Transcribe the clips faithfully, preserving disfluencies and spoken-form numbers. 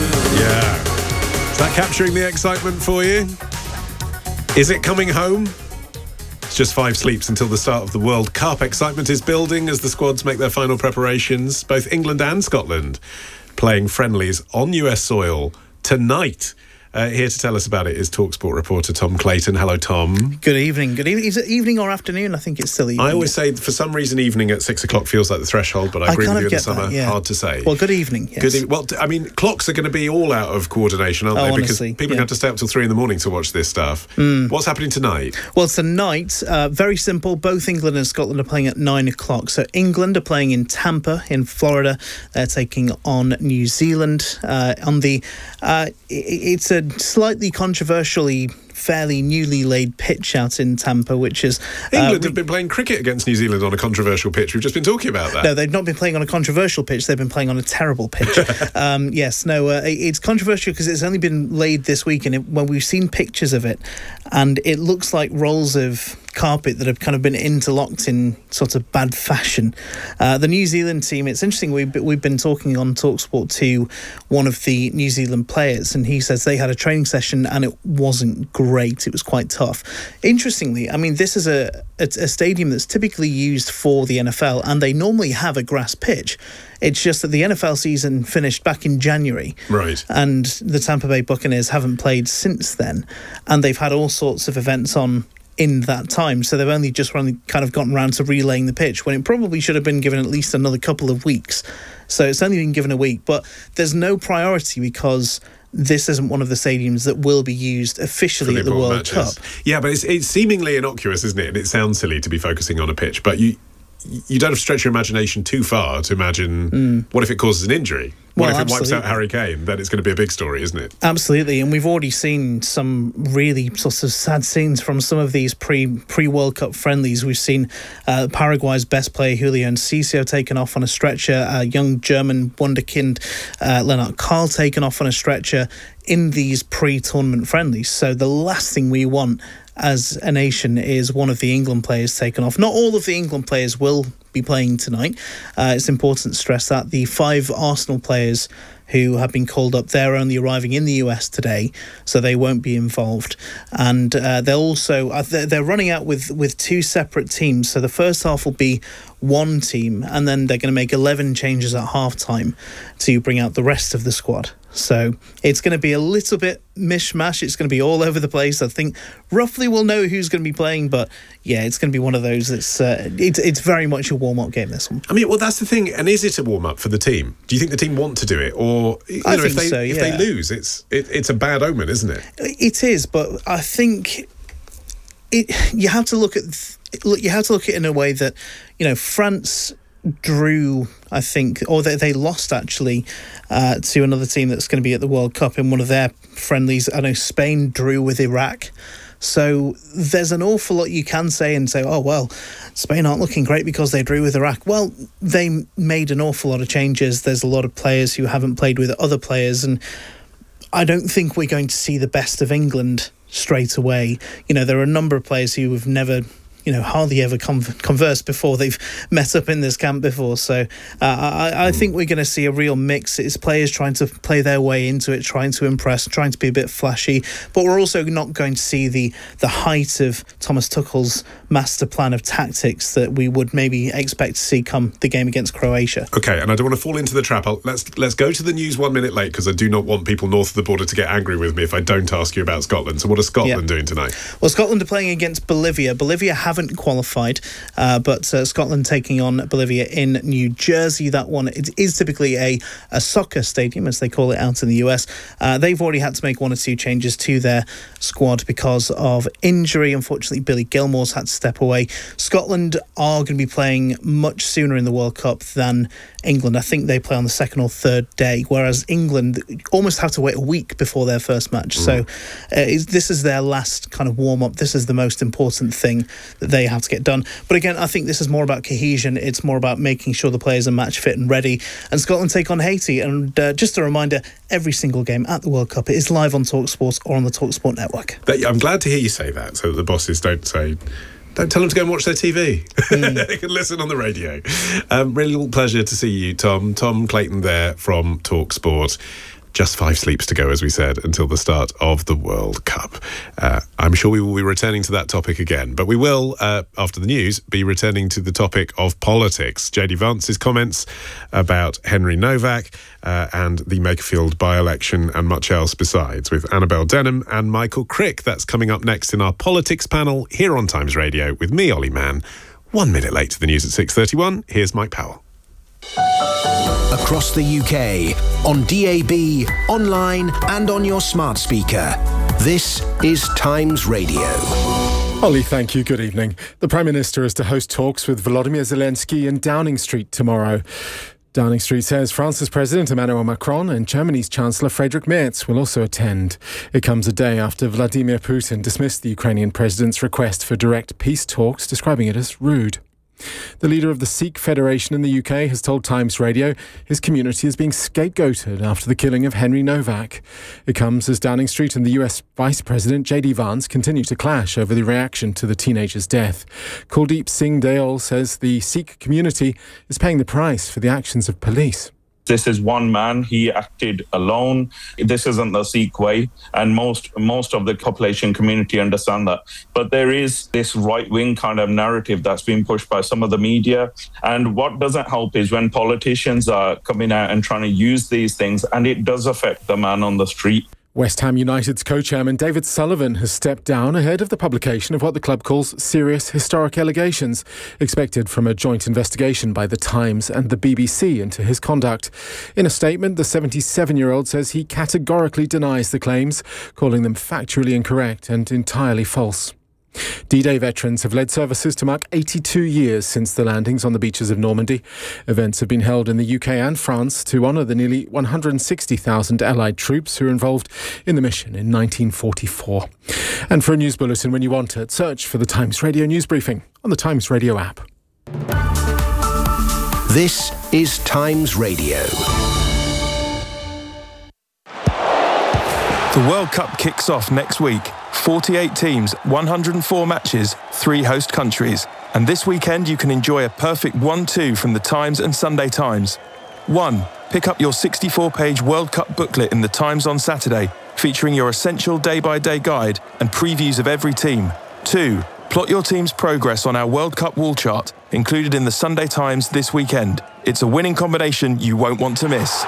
Yeah. Is that capturing the excitement for you? Is it coming home? It's just five sleeps until the start of the World Cup. Excitement is building as the squads make their final preparations. Both England and Scotland playing friendlies on U S soil tonight. Uh, here to tell us about it is TalkSport reporter Tom Clayton. Hello, Tom. Good evening. Good evening. Is it evening or afternoon? I think it's still evening. I always say, for some reason, evening at six o'clock feels like the threshold, but I, I agree with you in the summer. That, yeah. Hard to say. Well, good evening. Yes. Good e- well, I mean, clocks are going to be all out of coordination, aren't oh, they? Honestly, because people yeah. have to stay up till three in the morning to watch this stuff. Mm. What's happening tonight? Well, tonight, uh, very simple. Both England and Scotland are playing at nine o'clock. So England are playing in Tampa in Florida. They're taking on New Zealand. Uh, on the, uh, it's a slightly controversially fairly newly laid pitch out in Tampa, which is... Uh, England have been playing cricket against New Zealand on a controversial pitch. We've just been talking about that. No, they've not been playing on a controversial pitch. They've been playing on a terrible pitch. um, yes, no, uh, it's controversial because it's only been laid this week, and it, when we've seen pictures of it, and it looks like rolls of carpet that have kind of been interlocked in sort of bad fashion. Uh, the New Zealand team, it's interesting, we've, we've been talking on TalkSport to one of the New Zealand players, and he says they had a training session and it wasn't great. It was quite tough. Interestingly, I mean, this is a, a, a stadium that's typically used for the N F L, and they normally have a grass pitch. It's just that the N F L season finished back in January. Right. And the Tampa Bay Buccaneers haven't played since then, and they've had all sorts of events on in that time, so they've only just run, kind of gotten around to relaying the pitch when it probably should have been given at least another couple of weeks. So it's only been given a week, but there's no priority because this isn't one of the stadiums that will be used officially at the World matches. Cup. Yeah, but it's, it's seemingly innocuous, isn't it? And it sounds silly to be focusing on a pitch, but you you don't have to stretch your imagination too far to imagine mm. what if it causes an injury? What well, if it absolutely. wipes out Harry Kane? Then it's going to be a big story, isn't it? Absolutely, and we've already seen some really sort of sad scenes from some of these pre, pre-World Cup friendlies. We've seen uh, Paraguay's best player, Julio Enciso, taken off on a stretcher, a young German wonderkind, uh, Lennart Karl, taken off on a stretcher in these pre-tournament friendlies. So the last thing we want as a nation is one of the England players taken off. Not all of the England players will be playing tonight. Uh, it's important to stress that the five Arsenal players who have been called up, they're only arriving in the U S today, so they won't be involved. And uh, they'll also uh, they're running out with with two separate teams. So the first half will be one team, and then they're going to make eleven changes at half time to bring out the rest of the squad. So it's going to be a little bit mishmash. It's going to be all over the place. I think roughly we'll know who's going to be playing, but yeah, it's going to be one of those that's uh, it's it's very much a warm-up game, this one. I mean, well, that's the thing. And is it a warm-up for the team? Do you think the team want to do it, or you I know, think if they so, yeah. if they lose, it's it, it's a bad omen, isn't it? It is, but I think it. You have to look at look. You have to look at it in a way that, you know, France drew, I think, or they, they lost actually uh, to another team that's going to be at the World Cup in one of their friendlies. I know Spain drew with Iraq. So there's an awful lot you can say and say, oh, well, Spain aren't looking great because they drew with Iraq. Well, they made an awful lot of changes. There's a lot of players who haven't played with other players, and I don't think we're going to see the best of England straight away. You know, there are a number of players who have never, you know, hardly ever con- conversed before. They've met up in this camp before. So uh, I, I think we're going to see a real mix. It's players trying to play their way into it, trying to impress, trying to be a bit flashy. But we're also not going to see the, the height of Thomas Tuchel's master plan of tactics that we would maybe expect to see come the game against Croatia. Okay, and I don't want to fall into the trap. I'll, let's let's go to the news one minute late, because I do not want people north of the border to get angry with me if I don't ask you about Scotland. So what are Scotland yeah. doing tonight? Well, Scotland are playing against Bolivia. Bolivia haven't qualified, uh, but uh, Scotland taking on Bolivia in New Jersey. That one, it is typically a, a soccer stadium, as they call it out in the U S. Uh, they've already had to make one or two changes to their squad because of injury. Unfortunately, Billy Gilmore's had to step away. Scotland are going to be playing much sooner in the World Cup than England. I think they play on the second or third day, whereas England almost have to wait a week before their first match. Mm. So uh, this is their last kind of warm-up. This is the most important thing that they have to get done. But again, I think this is more about cohesion. It's more about making sure the players are match fit and ready. And Scotland take on Haiti. And uh, just a reminder, every single game at the World Cup, it is live on TalkSport or on the TalkSport network. I'm glad to hear you say that, so that the bosses don't say... Don't tell them to go and watch their T V. Mm. They can listen on the radio. Um, really pleasure to see you, Tom. Tom Clayton there from TalkSport. Just five sleeps to go, as we said, until the start of the World Cup. Uh, I'm sure we will be returning to that topic again, but we will, uh, after the news, be returning to the topic of politics. J D Vance's comments about Henry Novak uh, and the Makerfield by-election and much else besides, with Annabel Denham and Michael Crick. That's coming up next in our politics panel here on Times Radio with me, Ollie Mann. One minute late to the news at six thirty-one. Here's Mike Powell. Across the U K, on D A B, online and on your smart speaker. This is Times Radio. Ollie, thank you. Good evening. The Prime Minister is to host talks with Volodymyr Zelensky in Downing Street tomorrow. Downing Street says France's President Emmanuel Macron and Germany's Chancellor Friedrich Merz will also attend. It comes a day after Vladimir Putin dismissed the Ukrainian president's request for direct peace talks, describing it as rude. The leader of the Sikh Federation in the U K has told Times Radio his community is being scapegoated after the killing of Henry Novak. It comes as Downing Street and the U S Vice President J D Vance continue to clash over the reaction to the teenager's death. Kuldeep Singh Deol says the Sikh community is paying the price for the actions of police. This is one man. He acted alone. This isn't the Sikh way. And most most of the population community understand that. But there is this right-wing kind of narrative that's been pushed by some of the media. And what doesn't help is when politicians are coming out and trying to use these things, and it does affect the man on the street. West Ham United's co-chairman David Sullivan has stepped down ahead of the publication of what the club calls serious historic allegations, expected from a joint investigation by The Times and the B B C into his conduct. In a statement, the seventy-seven-year-old says he categorically denies the claims, calling them factually incorrect and entirely false. D-Day veterans have led services to mark eighty-two years since the landings on the beaches of Normandy. Events have been held in the U K and France to honour the nearly one hundred sixty thousand Allied troops who were involved in the mission in nineteen forty-four. And for a news bulletin when you want it, search for the Times Radio News Briefing on the Times Radio app. This is Times Radio. The World Cup kicks off next week. forty-eight teams, one hundred four matches, three host countries. And this weekend you can enjoy a perfect one two from the Times and Sunday Times. one. Pick up your sixty-four page World Cup booklet in the Times on Saturday, featuring your essential day-by-day guide and previews of every team. two. Plot your team's progress on our World Cup wall chart, included in the Sunday Times this weekend. It's a winning combination you won't want to miss.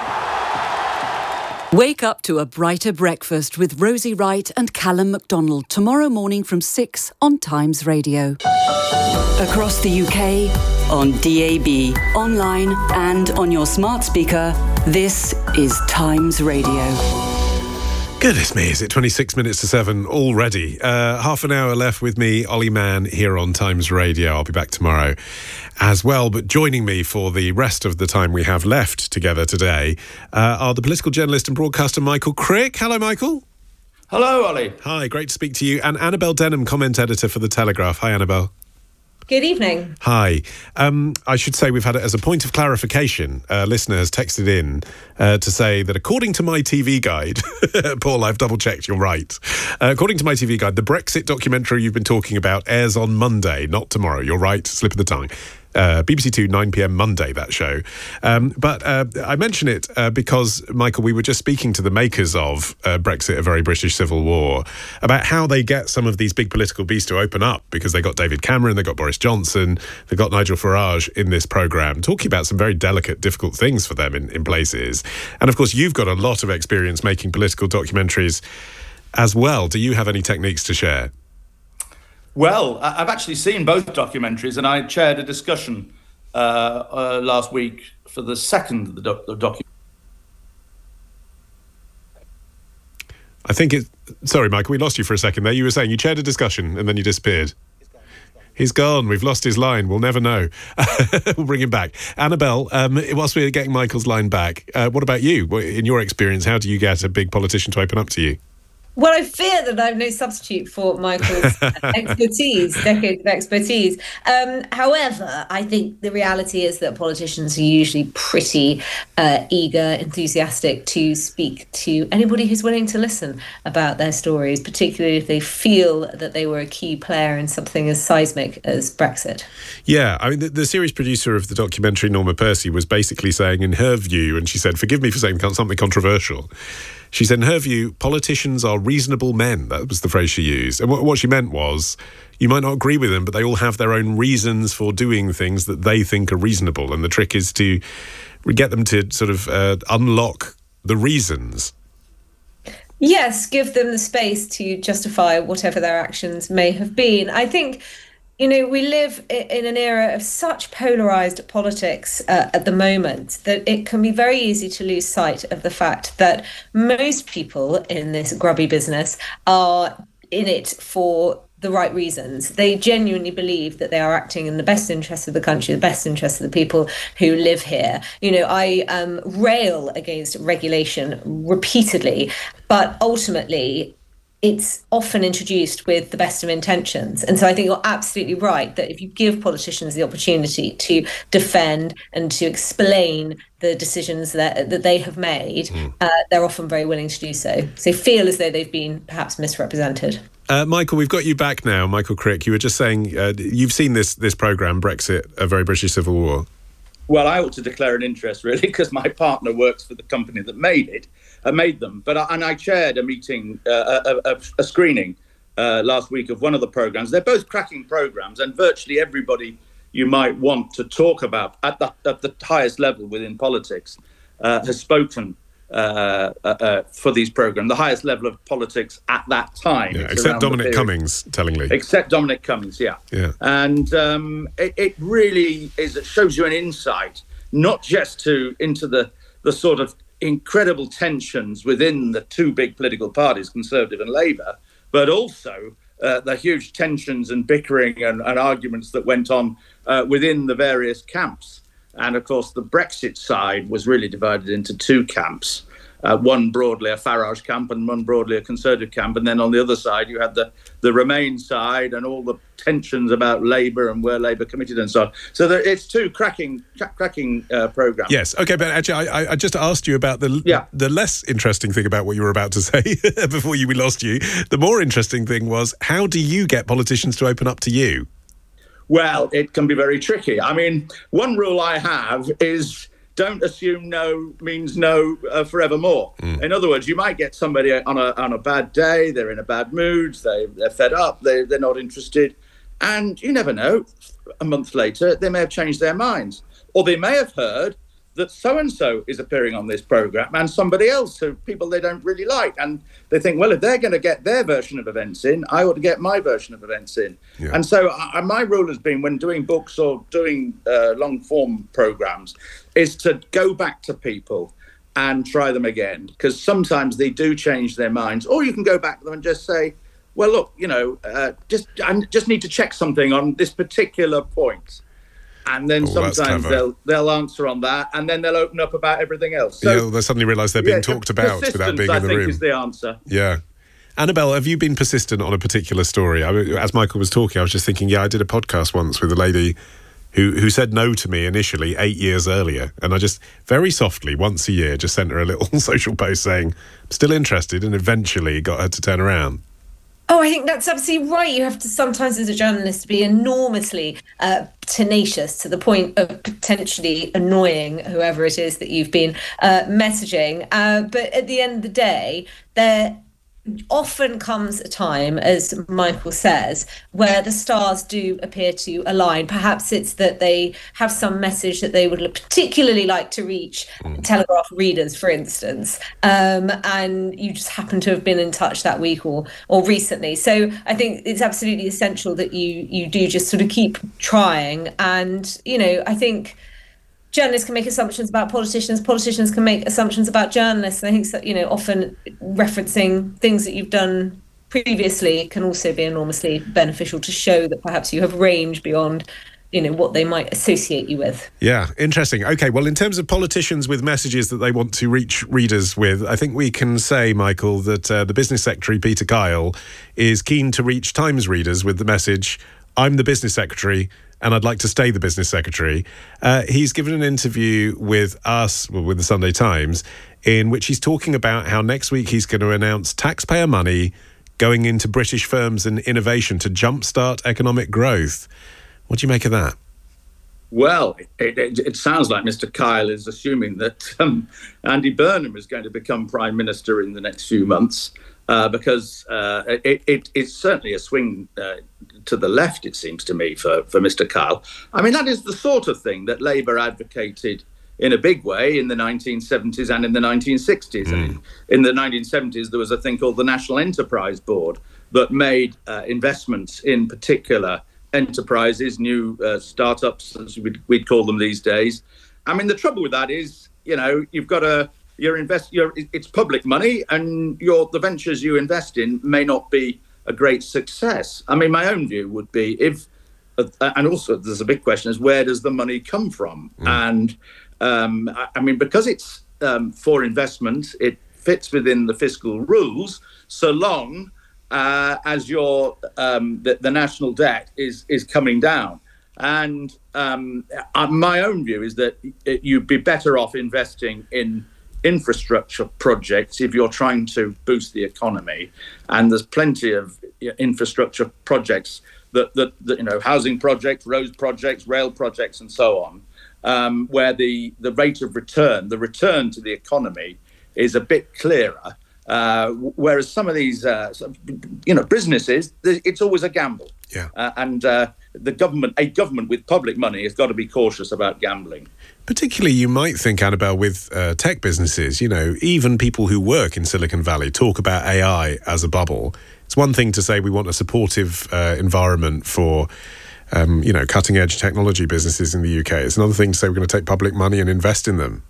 Wake up to a brighter breakfast with Rosie Wright and Callum MacDonald tomorrow morning from six on Times Radio. Across the U K, on D A B, online and on your smart speaker, this is Times Radio. Goodness me, is it twenty-six minutes to seven already? Uh, half an hour left with me, Ollie Mann, here on Times Radio. I'll be back tomorrow as well. But joining me for the rest of the time we have left together today uh, are the political journalist and broadcaster Michael Crick. Hello, Michael. Hello, Ollie. Hi, great to speak to you. And Annabel Denham, comment editor for The Telegraph. Hi, Annabel. Good evening. Hi. Um, I should say we've had it as a point of clarification. A listener has texted in uh, to say that according to My T V Guide, Paul, I've double-checked, you're right. Uh, according to My T V Guide, the Brexit documentary you've been talking about airs on Monday, not tomorrow. You're right, slip of the tongue. Uh, B B C Two, nine p.m. Monday, that show. Um, but uh, I mention it uh, because, Michael, we were just speaking to the makers of uh, Brexit, A Very British Civil War, about how they get some of these big political beasts to open up, because they got David Cameron, they got Boris Johnson, they got Nigel Farage in this programme, talking about some very delicate, difficult things for them in, in places. And, of course, you've got a lot of experience making political documentaries as well. Do you have any techniques to share? Well, I've actually seen both documentaries, and I chaired a discussion uh, uh, last week for the second of the, doc- the documentary. I think it... Sorry, Michael, we lost you for a second there. You were saying you chaired a discussion and then you disappeared. He's gone. He's gone. He's gone. We've lost his line. We'll never know. We'll bring him back. Annabel, um, whilst we're getting Michael's line back, uh, what about you? In your experience, how do you get a big politician to open up to you? Well, I fear that I'm no substitute for Michael's expertise, decades of expertise. Um, however, I think the reality is that politicians are usually pretty uh, eager, enthusiastic to speak to anybody who's willing to listen about their stories, particularly if they feel that they were a key player in something as seismic as Brexit. Yeah, I mean, the, the series producer of the documentary, Norma Percy, was basically saying, in her view, and she said, forgive me for saying something controversial, she said, in her view, politicians are reasonable men. That was the phrase she used. And what, what she meant was, you might not agree with them, but they all have their own reasons for doing things that they think are reasonable. And the trick is to get them to sort of uh, unlock the reasons. Yes, give them the space to justify whatever their actions may have been. I think, you know, we live in an era of such polarised politics uh, at the moment that it can be very easy to lose sight of the fact that most people in this grubby business are in it for the right reasons. They genuinely believe that they are acting in the best interest of the country, the best interest of the people who live here. You know, I um, rail against regulation repeatedly, but ultimately it's often introduced with the best of intentions. And so I think you're absolutely right that if you give politicians the opportunity to defend and to explain the decisions that that they have made, mm. uh, they're often very willing to do so. So they feel as though they've been perhaps misrepresented. Uh, Michael, we've got you back now. Michael Crick, you were just saying, uh, you've seen this this programme, Brexit, A Very British Civil War. Well, I ought to declare an interest, really, because my partner works for the company that made it, uh, made them. But I, and I chaired a meeting, uh, a, a, a screening uh, last week of one of the programmes. They're both cracking programmes, and virtually everybody you might want to talk about at the at the highest level within politics uh, has spoken uh, uh, uh, for these programmes. The highest level of politics at that time, yeah, except Dominic Cummings, tellingly. Except Dominic Cummings, yeah. Yeah. And um, it, it really is. It shows you an insight, not just to into the the sort of incredible tensions within the two big political parties, Conservative and Labour, but also uh, the huge tensions and bickering and, and arguments that went on uh, within the various camps. And of course, the Brexit side was really divided into two camps. Uh, one broadly a Farage camp and one broadly a Conservative camp. And then on the other side, you had the, the Remain side and all the tensions about Labour and where Labour committed and so on. So there, it's two cracking cracking uh, programmes. Yes, OK, but actually, I, I just asked you about the yeah. the less interesting thing about what you were about to say before you, we lost you. The more interesting thing was, how do you get politicians to open up to you? Well, it can be very tricky. I mean, one rule I have is don't assume no means no uh, forevermore. Mm. In other words, you might get somebody on a on a bad day, they're in a bad mood, they, they're fed up, they, they're not interested. And you never know, a month later, they may have changed their minds. Or they may have heard that so-and-so is appearing on this programme and somebody else, who people they don't really like. And they think, well, if they're going to get their version of events in, I ought to get my version of events in. Yeah. And so uh, my rule has been, when doing books or doing uh, long-form programmes, is to go back to people and try them again. Because sometimes they do change their minds. Or you can go back to them and just say, well, look, you know, uh, just I just need to check something on this particular point. And then oh, sometimes they'll they'll answer on that, and then they'll open up about everything else. So, yeah, they suddenly realise they're being yeah, talked about without being I in the think room. Is the answer. Yeah. Annabelle, have you been persistent on a particular story? I mean, as Michael was talking, I was just thinking, yeah, I did a podcast once with a lady who who said no to me initially eight years earlier, and I just very softly once a year just sent her a little social post saying I'm still interested, and eventually got her to turn around. Oh, I think that's absolutely right. You have to sometimes, as a journalist, be enormously uh, tenacious to the point of potentially annoying whoever it is that you've been uh, messaging. Uh, but at the end of the day, there often comes a time, as Michael says, where the stars do appear to align. Perhaps it's that they have some message that they would particularly like to reach mm. Telegraph readers, for instance, um, and you just happen to have been in touch that week or or recently. So I think it's absolutely essential that you you do just sort of keep trying. And, you know, I think journalists can make assumptions about politicians. Politicians can make assumptions about journalists. And I think, so, you know, often referencing things that you've done previously can also be enormously beneficial to show that perhaps you have range beyond you know, what they might associate you with. Yeah, interesting. Okay, well, in terms of politicians with messages that they want to reach readers with, I think we can say, Michael, that uh, the business secretary, Peter Kyle, is keen to reach Times readers with the message, I'm the business secretary, and I'd like to stay the business secretary. Uh, he's given an interview with us, well, with the Sunday Times, in which he's talking about how next week he's going to announce taxpayer money going into British firms and innovation to jumpstart economic growth. What do you make of that? Well, it, it, it sounds like Mister Kyle is assuming that um, Andy Burnham is going to become Prime Minister in the next few months, uh, because uh, it, it, it's certainly a swing uh, to the left, it seems to me, for, for Mister Kyle. I mean, that is the sort of thing that Labour advocated in a big way in the nineteen seventies and in the nineteen sixties. Mm. I mean, in the nineteen seventies, there was a thing called the National Enterprise Board that made uh, investments in particular enterprises, new uh, startups, as we'd, we'd call them these days. I mean, the trouble with that is, you know, you've got a, you're invest, you're, it's public money, and your the ventures you invest in may not be a great success. I mean, my own view would be if, uh, and also there's a big question is where does the money come from? Mm. And um, I, I mean, because it's um, for investment, it fits within the fiscal rules, so long Uh, as your um, the, the national debt is is coming down. And um, uh, my own view is that it, you'd be better off investing in infrastructure projects if you're trying to boost the economy. And there's plenty of you know, infrastructure projects that, that, that you know housing projects, road projects, rail projects, and so on, um, where the the rate of return, the return to the economy, is a bit clearer. Uh, whereas some of these, uh, you know, businesses, it's always a gamble. Yeah. Uh, and uh, the government, a government with public money, has got to be cautious about gambling. Particularly, you might think, Annabelle, with uh, tech businesses, you know, even people who work in Silicon Valley talk about A I as a bubble. It's one thing to say we want a supportive uh, environment for, um, you know, cutting-edge technology businesses in the U K. It's another thing to say we're going to take public money and invest in them.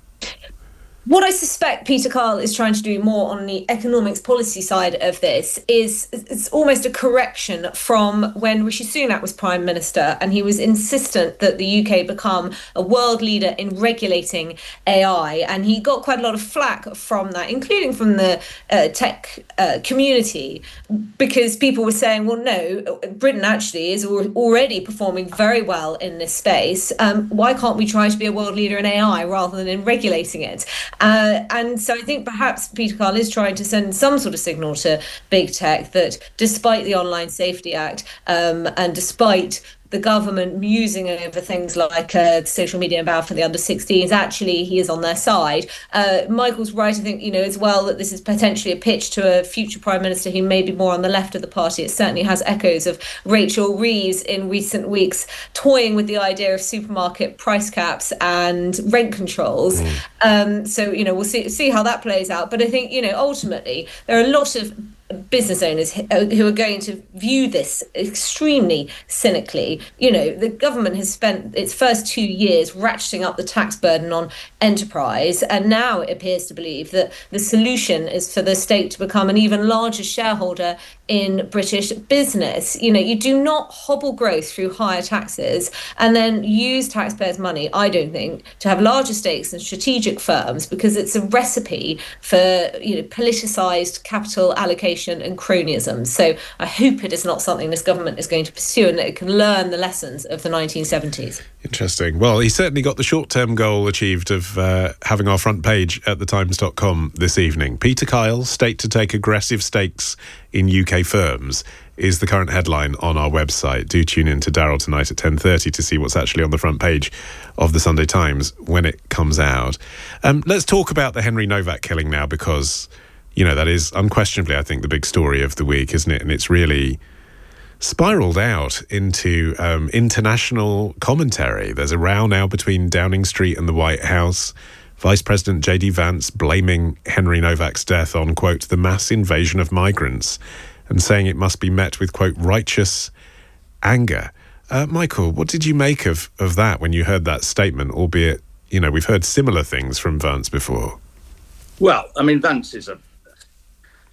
What I suspect Peter Kyle is trying to do more on the economics policy side of this is it's almost a correction from when Rishi Sunak was Prime Minister, and he was insistent that the U K become a world leader in regulating A I. And he got quite a lot of flack from that, including from the uh, tech uh, community, because people were saying, well, no, Britain actually is already performing very well in this space. Um, why can't we try to be a world leader in A I rather than in regulating it? Uh, and so I think perhaps Peter Kyle is trying to send some sort of signal to big tech that despite the Online Safety Act um, and despite the government musing over things like uh, social media ban for the under sixteens, actually he is on their side. Uh, Michael's right, I think, you know, as well, that this is potentially a pitch to a future Prime Minister who may be more on the left of the party. It certainly has echoes of Rachel Reeves in recent weeks toying with the idea of supermarket price caps and rent controls. Mm. Um, so, you know, we'll see, see how that plays out. But I think, you know, ultimately there are a lot of business owners who are going to view this extremely cynically. You know, the government has spent its first two years ratcheting up the tax burden on enterprise, and now it appears to believe that the solution is for the state to become an even larger shareholder in British business. You know, you do not hobble growth through higher taxes and then use taxpayers' money, I don't think, to have larger stakes in strategic firms, because it's a recipe for, you know, politicised capital allocation and cronyism. So I hope it is not something this government is going to pursue, and that it can learn the lessons of the nineteen seventies. Interesting. Well, he certainly got the short-term goal achieved of uh, having our front page at the times dot com this evening. Peter Kyle, state to take aggressive stakes in U K firms, is the current headline on our website. Do tune in to Daryl tonight at ten thirty to see what's actually on the front page of the Sunday Times when it comes out. Um, let's talk about the Henry Novak killing now, because, you know, that is unquestionably, I think, the big story of the week, isn't it? And it's really spiraled out into um, international commentary. There's a row now between Downing Street and the White House. Vice President J D Vance blaming Henry Novak's death on, quote, the mass invasion of migrants, and saying it must be met with, quote, righteous anger. Uh, Michael, what did you make of, of that when you heard that statement, albeit, you know, we've heard similar things from Vance before? Well, I mean, Vance is a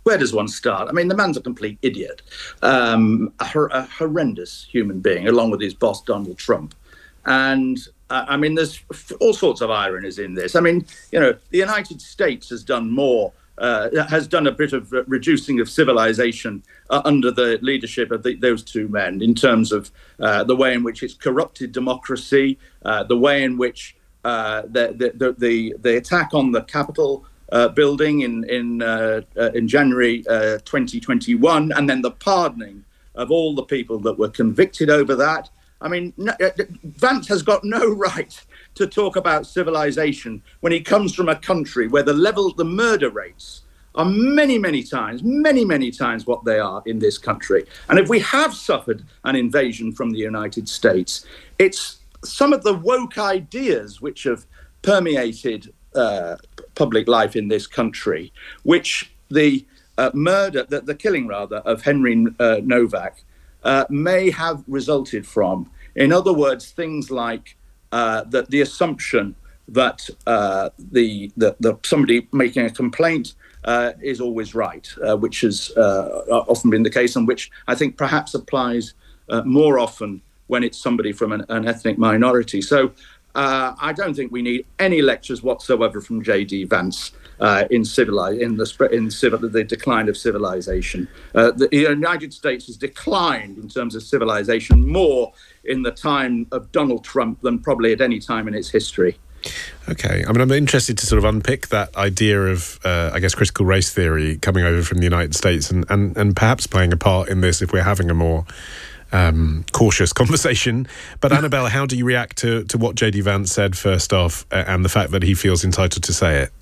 where does one start? I mean, the man's a complete idiot, um, a, hor- a horrendous human being, along with his boss, Donald Trump. And uh, I mean, there's all sorts of ironies in this. I mean, you know, the United States has done more, uh, has done a bit of reducing of civilization uh, under the leadership of the, those two men, in terms of uh, the way in which it's corrupted democracy, uh, the way in which uh, the, the, the, the attack on the Capitol uh, building in, in, uh, uh, in January uh, twenty twenty-one, and then the pardoning of all the people that were convicted over that. I mean, no, Vance has got no right to talk about civilization when he comes from a country where the level, the murder rates are many, many times, many, many times what they are in this country. And if we have suffered an invasion from the United States, it's some of the woke ideas which have permeated uh, public life in this country, which the uh, murder, the, the killing rather, of Henry uh, Novak Uh, may have resulted from. In other words, things like uh, the, the assumption that uh, the, the, the somebody making a complaint uh, is always right, uh, which has uh, often been the case, and which I think perhaps applies uh, more often when it's somebody from an, an ethnic minority. So uh, I don't think we need any lectures whatsoever from J D Vance Uh, in civili- in the in civil the decline of civilization. Uh, the United States has declined in terms of civilization more in the time of Donald Trump than probably at any time in its history. Okay, I mean, I'm interested to sort of unpick that idea of, uh, I guess, critical race theory coming over from the United States and, and, and perhaps playing a part in this if we're having a more um, cautious conversation. But Annabelle, how do you react to, to what J D Vance said first off, uh, and the fact that he feels entitled to say it?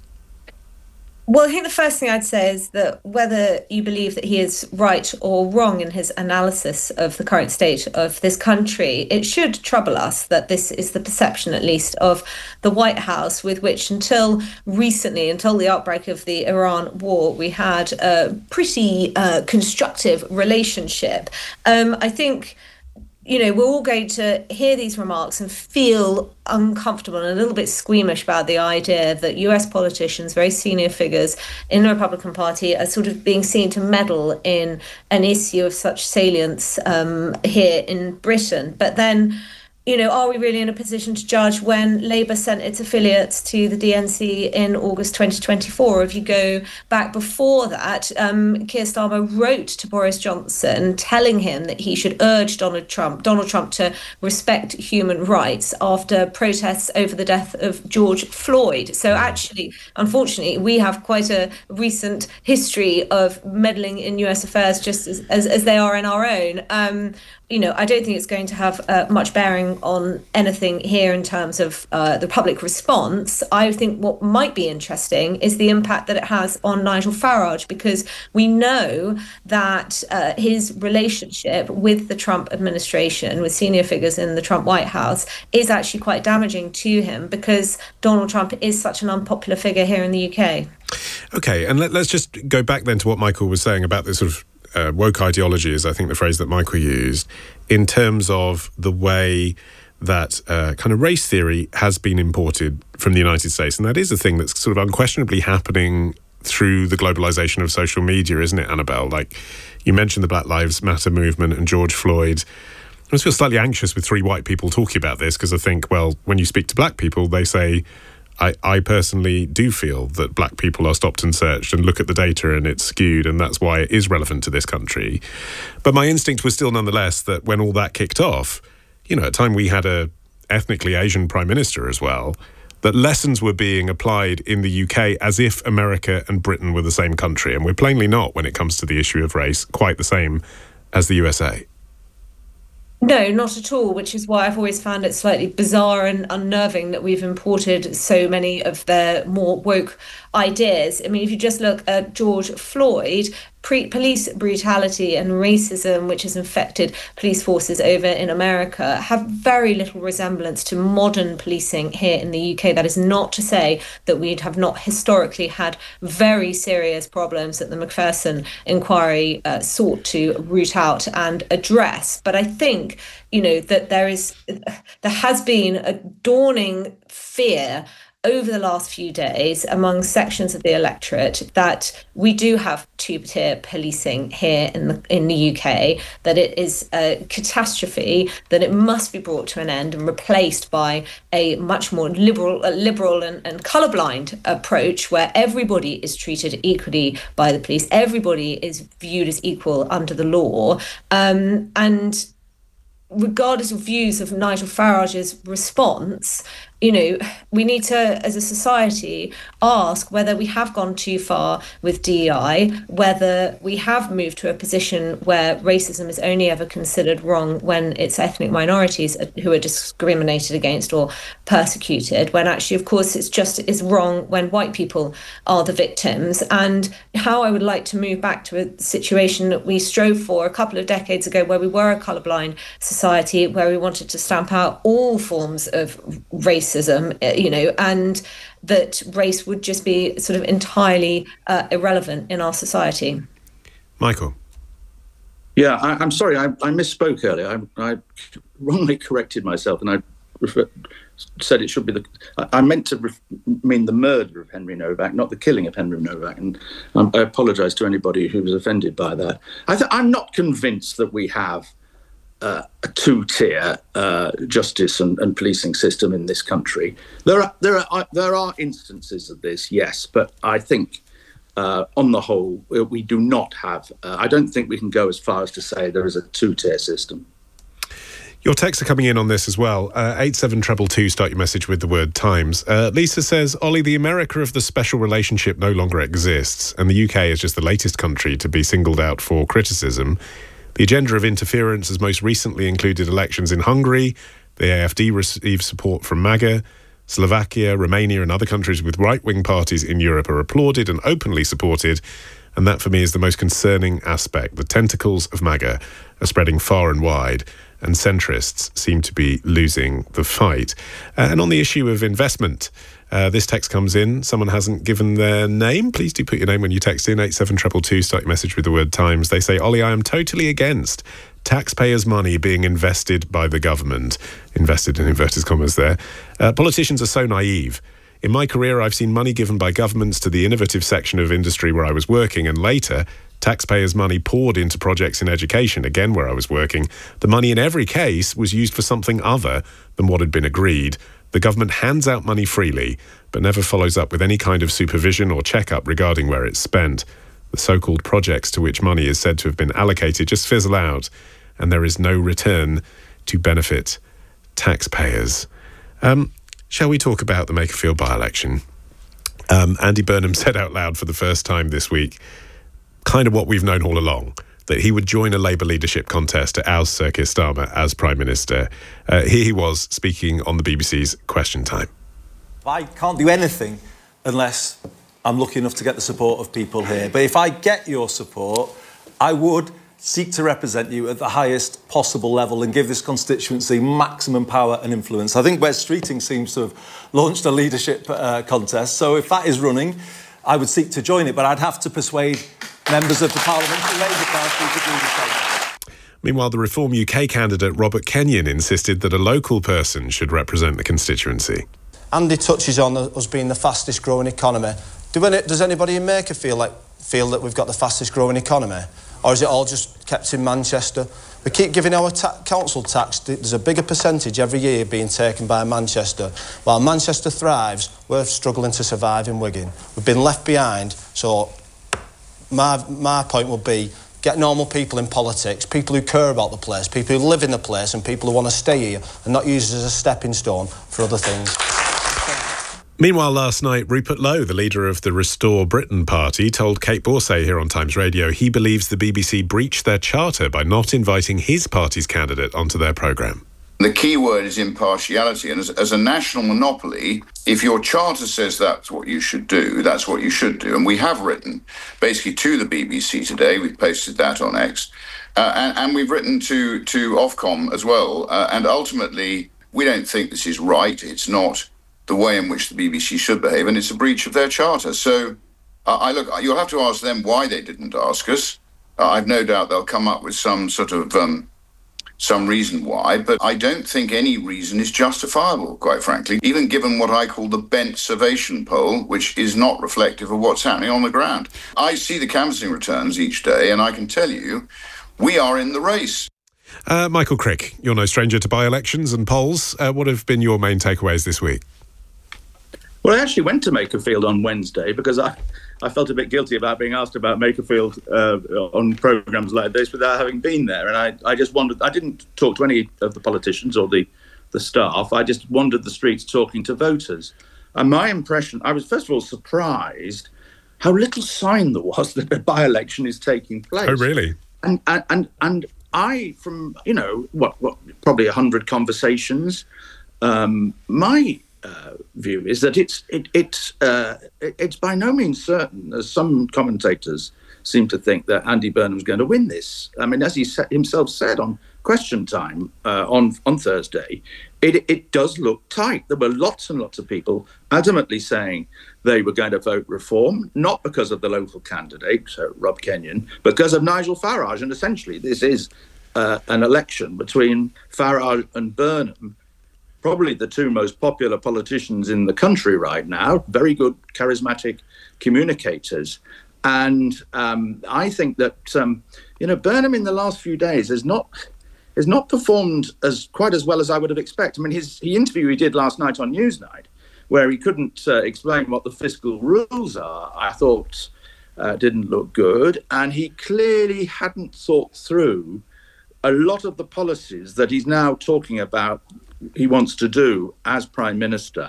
Well, I think the first thing I'd say is that whether you believe that he is right or wrong in his analysis of the current state of this country, it should trouble us that this is the perception, at least, of the White House, with which until recently, until the outbreak of the Iran war, we had a pretty uh, constructive relationship. Um, I think, you know, we're all going to hear these remarks and feel uncomfortable and a little bit squeamish about the idea that U S politicians, very senior figures in the Republican Party, are sort of being seen to meddle in an issue of such salience um, here in Britain. But then, you know, are we really in a position to judge when Labour sent its affiliates to the D N C in August twenty twenty-four? If you go back before that, um, Keir Starmer wrote to Boris Johnson telling him that he should urge Donald Trump, Donald Trump to respect human rights after protests over the death of George Floyd. So actually, unfortunately, we have quite a recent history of meddling in U S affairs, just as, as, as they are in our own. Um, You know, I don't think it's going to have uh, much bearing on anything here in terms of uh, the public response. I think what might be interesting is the impact that it has on Nigel Farage, because we know that uh, his relationship with the Trump administration, with senior figures in the Trump White House, is actually quite damaging to him, because Donald Trump is such an unpopular figure here in the U K. Okay, and let, let's just go back then to what Michael was saying about this sort of Uh, woke ideology, is I think the phrase that Michael used, in terms of the way that uh, kind of race theory has been imported from the United States. And that is a thing that's sort of unquestionably happening through the globalization of social media, isn't it, Annabelle? Like, you mentioned the Black Lives Matter movement and George Floyd. I just feel slightly anxious with three white people talking about this, because I think, well, when you speak to black people, they say, I, I personally do feel that black people are stopped and searched, and look at the data and it's skewed, and that's why it is relevant to this country. But my instinct was still nonetheless that when all that kicked off, you know, at a time we had a ethnically Asian prime minister as well, that lessons were being applied in the U K as if America and Britain were the same country. And we're plainly not when it comes to the issue of race, quite the same as the U S A. No, not at all, which is why I've always found it slightly bizarre and unnerving that we've imported so many of their more woke ideas. I mean, if you just look at George Floyd, pre- police brutality and racism, which has infected police forces over in America, have very little resemblance to modern policing here in the U K. That is not to say that we have not historically had very serious problems that the Macpherson inquiry uh, sought to root out and address. But I think, you know, that there is, there has been a dawning fear over the last few days among sections of the electorate that we do have two-tier policing here in the in the U K, that it is a catastrophe, that it must be brought to an end and replaced by a much more liberal, uh, liberal and, and colourblind approach where everybody is treated equally by the police, everybody is viewed as equal under the law, um, and regardless of views of Nigel Farage's response, you know, we need to, as a society, ask whether we have gone too far with D E I, whether we have moved to a position where racism is only ever considered wrong when it's ethnic minorities who are discriminated against or persecuted, when actually, of course, it's just is wrong when white people are the victims, and how I would like to move back to a situation that we strove for a couple of decades ago, where we were a colourblind society, where we wanted to stamp out all forms of racism, you know, and that race would just be sort of entirely uh, irrelevant in our society. Michael. Yeah, I, I'm sorry, I, I misspoke earlier. I, I wrongly corrected myself, and I refer, said it should be the... I, I meant to ref, mean the murder of Henry Novak, not the killing of Henry Novak, and um, I apologise to anybody who was offended by that. I th- I'm not convinced that we have Uh, a two-tier uh, justice and, and policing system in this country. There are there are there are instances of this, yes, but I think uh, on the whole we do not have. Uh, I don't think we can go as far as to say there is a two-tier system. Your texts are coming in on this as well. Uh, eight seven two two, start your message with the word Times. Uh, Lisa says, Ollie, the America of the special relationship no longer exists, and the U K is just the latest country to be singled out for criticism. The agenda of interference has most recently included elections in Hungary. The A F D received support from MAGA. Slovakia, Romania and other countries with right-wing parties in Europe are applauded and openly supported. And that, for me, is the most concerning aspect. The tentacles of MAGA are spreading far and wide, and centrists seem to be losing the fight. Uh, and on the issue of investment, uh, this text comes in. Someone hasn't given their name. Please do put your name when you text in. eight seven two two, start your message with the word Times. They say, Ollie, I am totally against taxpayers' money being invested by the government. Invested in inverted commas there. Uh, politicians are so naive. In my career, I've seen money given by governments to the innovative section of industry where I was working, and later, taxpayers' money poured into projects in education, again where I was working. The money in every case was used for something other than what had been agreed. The government hands out money freely, but never follows up with any kind of supervision or check-up regarding where it's spent. The so-called projects to which money is said to have been allocated just fizzle out, and there is no return to benefit taxpayers. Um... Shall we talk about the Makerfield by-election? Um, Andy Burnham said out loud for the first time this week, kind of what we've known all along, that he would join a Labour leadership contest to oust Sir Keir Starmer as Prime Minister. Uh, here he was speaking on the B B C's Question Time. I can't do anything unless I'm lucky enough to get the support of people here. But if I get your support, I would seek to represent you at the highest possible level and give this constituency maximum power and influence. I think Wes Streeting seems to have launched a leadership uh, contest, so if that is running, I would seek to join it, but I'd have to persuade members of the Parliamentary Labour Party to do the same. Meanwhile, the Reform U K candidate Robert Kenyon insisted that a local person should represent the constituency. Andy touches on us being the fastest growing economy. Do any, does anybody in Maker feel like feel that we've got the fastest growing economy? Or is it all just kept in Manchester? We keep giving our ta- council tax. There's a bigger percentage every year being taken by Manchester. While Manchester thrives, we're struggling to survive in Wigan. We've been left behind. So my, my point would be, get normal people in politics, people who care about the place, people who live in the place and people who want to stay here and not use it as a stepping stone for other things. Meanwhile, last night, Rupert Lowe, the leader of the Restore Britain party, told Kate Borsay here on Times Radio he believes the B B C breached their charter by not inviting his party's candidate onto their programme. The key word is impartiality, and as, as a national monopoly, if your charter says that's what you should do, that's what you should do. And we have written basically to the B B C today, we've posted that on X, uh, and, and we've written to, to Ofcom as well, uh, and ultimately we don't think this is right, it's not the way in which the B B C should behave, and it's a breach of their charter. So uh, I look, you'll have to ask them why they didn't ask us. Uh, I've no doubt they'll come up with some sort of um, some reason why, but I don't think any reason is justifiable, quite frankly, even given what I call the bent Survation poll, which is not reflective of what's happening on the ground. I see the canvassing returns each day, and I can tell you, we are in the race. Uh, Michael Crick, you're no stranger to by-elections and polls. Uh, what have been your main takeaways this week? Well, I actually went to Makerfield on Wednesday because I, I felt a bit guilty about being asked about Makerfield uh, on programmes like this without having been there. And I, I just wondered, I didn't talk to any of the politicians or the, the staff. I just wandered the streets talking to voters. And my impression, I was first of all surprised how little sign there was that a by-election is taking place. Oh, really? And, and, and, and I, from, you know, what, what probably one hundred conversations, um, my... Uh, view is that it's it, it's uh, it, it's by no means certain, as some commentators seem to think, that Andy Burnham's going to win this. I mean, as he sa- himself said on Question Time uh, on on Thursday, it it does look tight. There were lots and lots of people adamantly saying they were going to vote Reform, not because of the local candidate, uh, Rob Kenyon, but because of Nigel Farage. And essentially, this is uh, an election between Farage and Burnham, probably the two most popular politicians in the country right now, very good, charismatic communicators. And um, I think that, um, you know, Burnham in the last few days has not has not performed as quite as well as I would have expected. I mean, his the interview he did last night on Newsnight, where he couldn't uh, explain what the fiscal rules are, I thought uh, didn't look good. And he clearly hadn't thought through a lot of the policies that he's now talking about he wants to do as Prime Minister.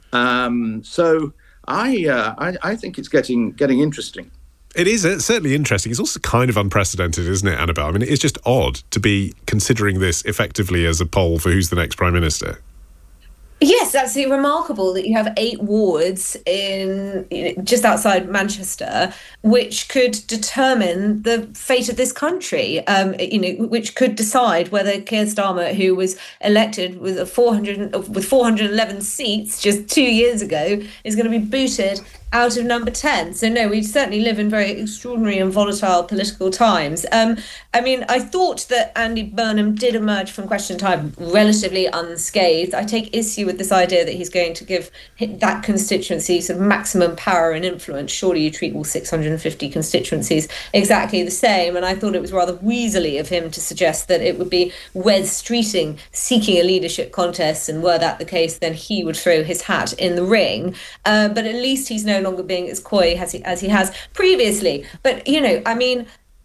Um, so I, uh, I I think it's getting getting interesting. It is it's certainly interesting. It's also kind of unprecedented, isn't it, Annabelle? I mean, it's just odd to be considering this effectively as a poll for who's the next Prime Minister. Yes, absolutely remarkable that you have eight wards in you know, just outside Manchester, which could determine the fate of this country. Um, you know, which could decide whether Keir Starmer, who was elected with a four hundred with four hundred eleven seats just two years ago, is going to be booted out of number ten. So no, we certainly live in very extraordinary and volatile political times. Um, I mean, I thought that Andy Burnham did emerge from Question Time relatively unscathed. I take issue with this idea that he's going to give that constituency sort of maximum power and influence. Surely you treat all six hundred fifty constituencies exactly the same. And I thought it was rather weaselly of him to suggest that it would be Wes Streeting seeking a leadership contest, and were that the case, then he would throw his hat in the ring. Uh, but at least he's no longer being as coy as he, as he has previously. But, you know, I mean,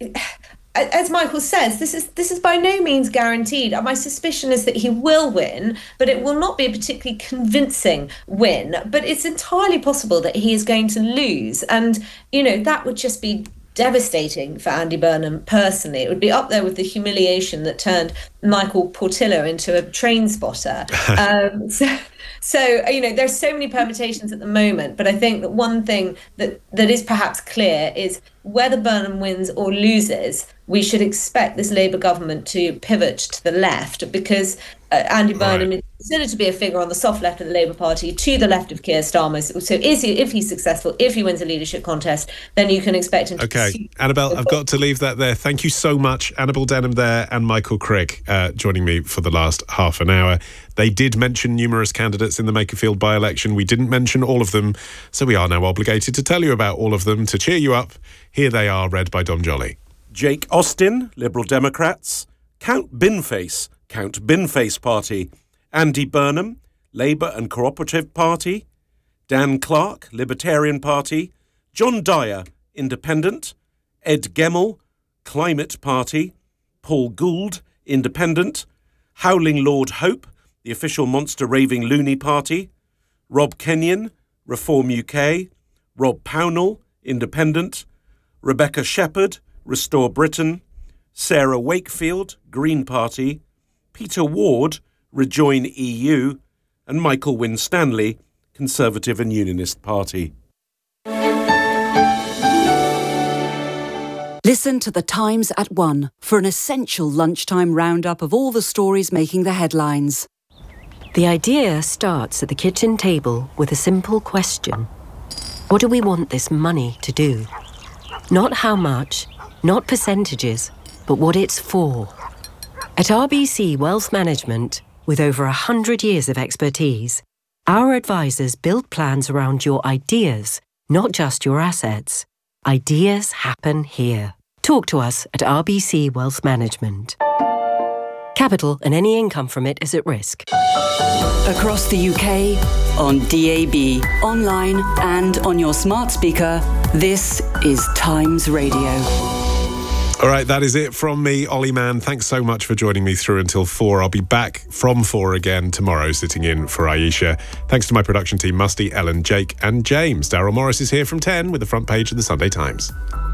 as Michael says, this is this is by no means guaranteed. My suspicion is that he will win, but it will not be a particularly convincing win. But it's entirely possible that he is going to lose. And, you know, that would just be devastating for Andy Burnham personally. It would be up there with the humiliation that turned Michael Portillo into a train spotter. um, so, so, you know, there's so many permutations at the moment, but I think that one thing that, that is perhaps clear is whether Burnham wins or loses, we should expect this Labour government to pivot to the left, because uh, Andy Burnham right. is considered to be a figure on the soft left of the Labour Party, to the left of Keir Starmer. So is he, if he's successful, if he wins a leadership contest, then you can expect him to... Okay, Annabelle, I've got to leave that there. Thank you so much. Annabelle Denham there and Michael Crick uh, joining me for the last half an hour. They did mention numerous candidates in the Makerfield by-election. We didn't mention all of them, so we are now obligated to tell you about all of them. To cheer you up, here they are, read by Dom Jolly. Jake Austin, Liberal Democrats. Count Binface, Count Binface Party. Andy Burnham, Labour and Cooperative Party. Dan Clark, Libertarian Party. John Dyer, Independent. Ed Gemmell, Climate Party. Paul Gould, Independent. Howling Lord Hope, the official monster raving loony party. Rob Kenyon, Reform U K. Rob Pownall, Independent. Rebecca Shepherd, Restore Britain. Sarah Wakefield, Green Party. Peter Ward, Rejoin E U. And Michael Winstanley, Conservative and Unionist Party. Listen to The Times at one for an essential lunchtime roundup of all the stories making the headlines. The idea starts at the kitchen table with a simple question. What do we want this money to do? Not how much, not percentages, but what it's for. At R B C Wealth Management, with over one hundred years of expertise, our advisors build plans around your ideas, not just your assets. Ideas happen here. Talk to us at R B C Wealth Management. Capital and any income from it is at risk. Across the U K, on D A B, online and on your smart speaker, this is Times Radio. All right, that is it from me, Ollie Mann. Thanks so much for joining me through until four. I'll be back from four again tomorrow, sitting in for Aisha. Thanks to my production team, Musty, Ellen, Jake and James. Daryl Morris is here from ten with the front page of the Sunday Times.